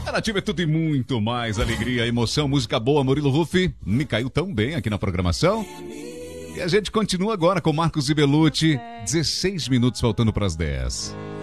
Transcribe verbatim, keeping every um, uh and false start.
A Nativa é tudo e muito mais. Alegria, emoção, música boa. Murilo Ruff me caiu tão bem aqui na programação. E a gente continua agora com Marcos e Belucci. dezesseis minutos faltando para as dez.